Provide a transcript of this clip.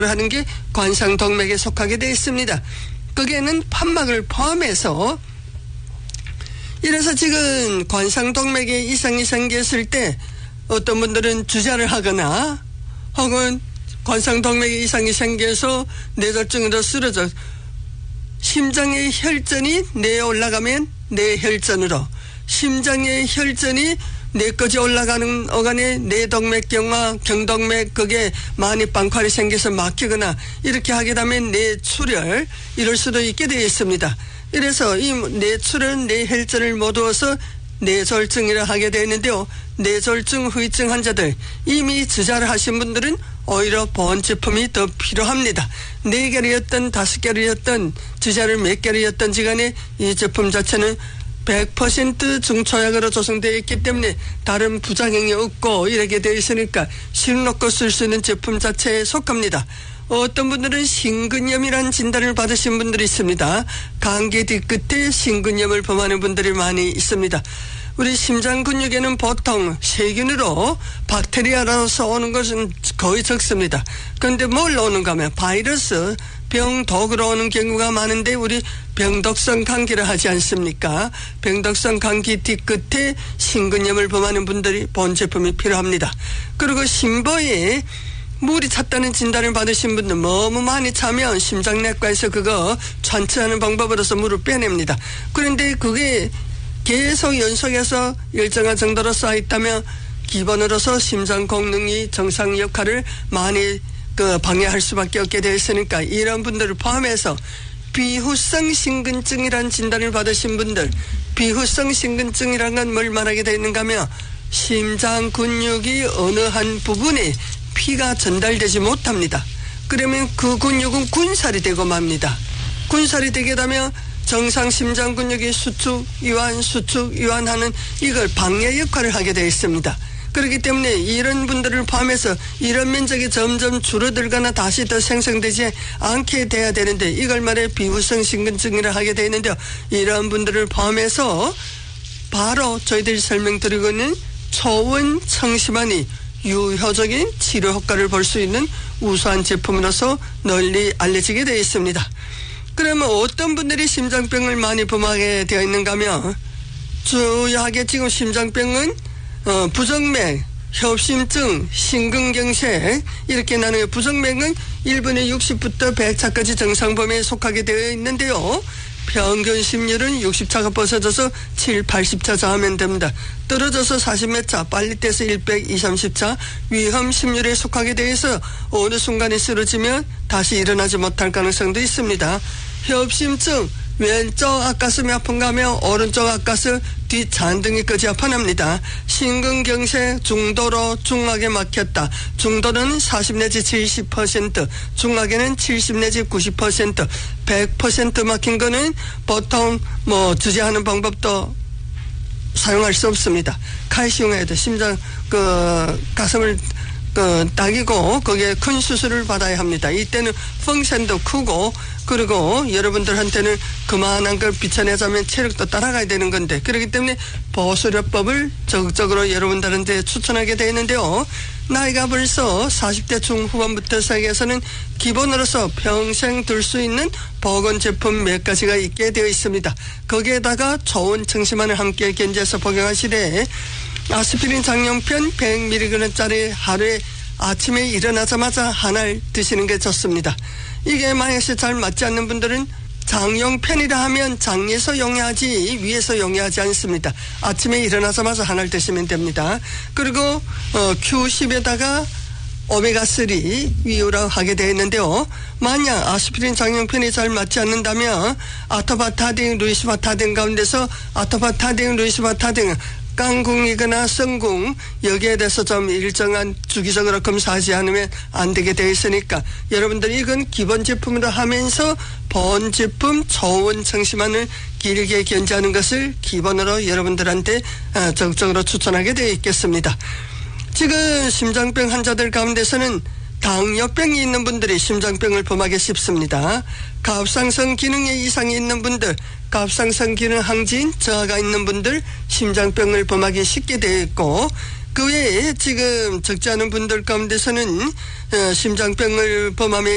하는 게 관상동맥에 속하게 되어 있습니다. 거기에는 판막을 포함해서 이래서 지금 관상동맥에 이상이 생겼을 때 어떤 분들은 주자를 하거나 혹은 관상동맥에 이상이 생겨서 뇌졸중으로 쓰러져 심장의 혈전이 뇌에 올라가면 뇌혈전으로, 심장의 혈전이 뇌까지 올라가는 어간에 뇌동맥경화, 경동맥 그게 많이 빵칼이 생겨서 막히거나 이렇게 하게 되면 뇌출혈 이럴 수도 있게 되어 있습니다. 이래서 이 뇌출혈, 뇌혈전을 모두어서 뇌졸중이라 하게 되는데요. 뇌졸중 후유증 환자들 이미 주자를 하신 분들은 오히려 보온 제품이 더 필요합니다. 4개월이었던 5개월이었던 주자를 몇 개월이었던지 간에 이 제품 자체는 100% 중초약으로 조성되어 있기 때문에 다른 부작용이 없고 이렇게 되어 있으니까 실놓고 쓸 수 있는 제품 자체에 속합니다. 어떤 분들은 심근염이라는 진단을 받으신 분들이 있습니다. 감기 뒤끝에 심근염을 범하는 분들이 많이 있습니다. 우리 심장 근육에는 보통 세균으로 박테리아로서 오는 것은 거의 적습니다. 그런데 뭘 오는가 하면 바이러스, 병독으로 오는 경우가 많은데 우리 병독성 감기를 하지 않습니까? 병독성 감기 뒤끝에 심근염을 범하는 분들이 본 제품이 필요합니다. 그리고 심보에 물이 찼다는 진단을 받으신 분들 너무 많이 차면 심장내과에서 그거 tran스하는 방법으로서 물을 빼냅니다. 그런데 그게 계속 연속해서 일정한 정도로 쌓여있다면 기본으로서 심장功能이 정상 역할을 많이 방해할 수밖에 없게 되어 있으니까 이런 분들을 포함해서 비후성 심근증이라는 진단을 받으신 분들, 비후성 심근증이라는 건 뭘 말하게 되어 있는가 하면 심장 근육이 어느 한 부분에 피가 전달되지 못합니다. 그러면 그 근육은 군살이 되고 맙니다. 군살이 되게 되면 정상 심장 근육이 수축, 이완하는 이걸 방해 역할을 하게 되어 있습니다. 그렇기 때문에 이런 분들을 포함해서 이런 면적이 점점 줄어들거나 다시 더 생성되지 않게 돼야 되는데 이걸 말해 비후성 심근증이라 하게 되어 있는데요. 이런 분들을 포함해서 바로 저희들이 설명드리고 있는 초원 청심환이 유효적인 치료 효과를 볼 수 있는 우수한 제품으로서 널리 알려지게 되어 있습니다. 그러면 어떤 분들이 심장병을 많이 범하게 되어 있는가 하면 주요하게 지금 심장병은 부정맥, 협심증, 심근경색 이렇게 나누어 부정맥은 1분의 60부터 100차까지 정상 범위에 속하게 되어 있는데요. 평균 심률은 60차가 벗어져서 7, 80차 저하면 됩니다. 떨어져서 40몇 차, 빨리 떼서 100, 2, 30차 위험 심률에 속하게 되어서 어느 순간에 쓰러지면 다시 일어나지 못할 가능성도 있습니다. 협심증, 왼쪽 앞가슴이 아픈가 하면 오른쪽 앞가슴 뒷잔등이까지 아파납니다. 심근경색 중도로 중하게 막혔다. 중도는 40 내지 70%, 중하게는 70 내지 90%, 100% 막힌 거는 보통 주제하는 방법도 사용할 수 없습니다. 칼슘해야 돼. 심장 가슴을 딱이고 거기에 큰 수술을 받아야 합니다. 이때는 펑션도 크고 그리고 여러분들한테는 그만한 걸 비춰내자면 체력도 따라가야 되는 건데 그렇기 때문에 보수료법을 적극적으로 여러분들한테 추천하게 되어 있는데요. 나이가 벌써 40대 중후반부터 시작해서는 기본으로서 평생 들 수 있는 보건 제품 몇 가지가 있게 되어 있습니다. 거기에다가 좋은 청심환을 함께 견제해서 복용하시되 아스피린 장용편 100mg짜리 하루에 아침에 일어나자마자 하나를 드시는 게 좋습니다. 이게 만약에 잘 맞지 않는 분들은 장용편이라 하면 장에서 용해하지 위에서 용해하지 않습니다. 아침에 일어나자마자 하나를 드시면 됩니다. 그리고 Q10에다가 오메가3 위유라고 하게 되어 있는데요. 만약 아스피린 장용편이 잘 맞지 않는다면 아토바타딘, 루이스바타딘 가운데서 아토바타딘, 루이스바타딘 깡궁이거나 성궁 여기에 대해서 좀 일정한 주기적으로 검사하지 않으면 안 되게 되어 있으니까 여러분들이 이건 기본 제품으로 하면서 본 제품 초원 청심환을 길게 견제하는 것을 기본으로 여러분들한테 적극적으로 추천하게 되어 있겠습니다. 지금 심장병 환자들 가운데서는 당뇨병이 있는 분들이 심장병을 범하기 쉽습니다. 갑상선 기능에 이상이 있는 분들, 갑상선 기능 항진 저하가 있는 분들 심장병을 범하기 쉽게 되어 있고 그 외에 지금 적지 않은 분들 가운데서는 심장병을 범함에